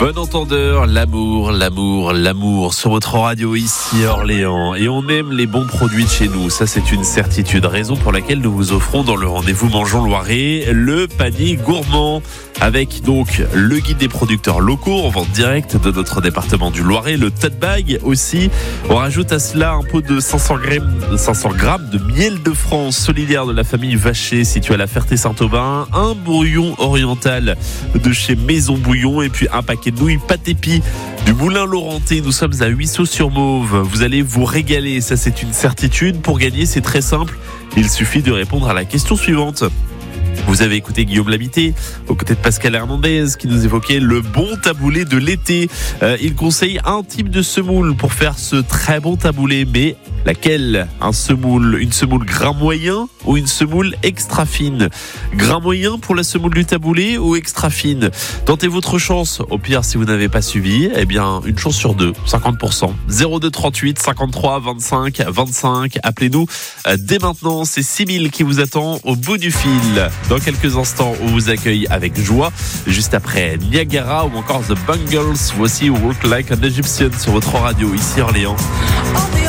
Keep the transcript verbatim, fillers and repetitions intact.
Bon entendeur, l'amour, l'amour, l'amour sur votre radio ici à Orléans. Et on aime les bons produits de chez nous, ça c'est une certitude. Raison pour laquelle nous vous offrons dans le rendez-vous Mangeons Loiret le panier gourmand. Avec donc le guide des producteurs locaux en vente directe de notre département du Loiret, le tote bag aussi. On rajoute à cela un pot de cinq cents grammes de miel de France solidaire de la famille Vacher située à la Ferté-Saint-Aubin, un bouillon oriental de chez Maison Bouillon et puis un paquet de nouilles pâte épi du Moulin Laurentais. Nous sommes à Huisseau-sur-Mauve. Vous allez vous régaler, ça c'est une certitude. Pour gagner, c'est très simple. Il suffit de répondre à la question suivante. Vous avez écouté Guillaume Labité, aux côtés de Pascal Hernandez, qui nous évoquait le bon taboulé de l'été. Euh, il conseille un type de semoule pour faire ce très bon taboulé, mais laquelle? Un semoule, une semoule grain moyen ou une semoule extra fine? Grain moyen pour la semoule du taboulé ou extra fine? Tentez votre chance. Au pire, si vous n'avez pas suivi, eh bien, une chance sur deux, cinquante pour cent. zéro deux trente-huit cinquante-trois vingt-cinq vingt-cinq. Appelez-nous euh, dès maintenant. C'est Sybille qui vous attend au bout du fil. Dans quelques instants, on vous accueille avec joie. Juste après Niagara ou encore The Bangles. Voici Walk Like an Egyptian sur votre radio ici à Orléans.